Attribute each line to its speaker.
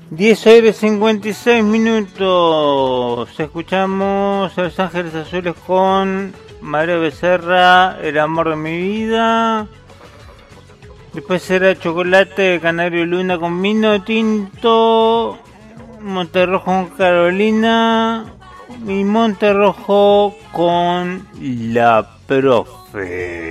Speaker 1: 10:56. Escuchamos a Los Ángeles Azules con María Becerra, El amor de mi vida. Después era Chocolate, Canario Luna con Vino Tinto. Monterrojo con Carolina. Y Monterrojo con La Profe.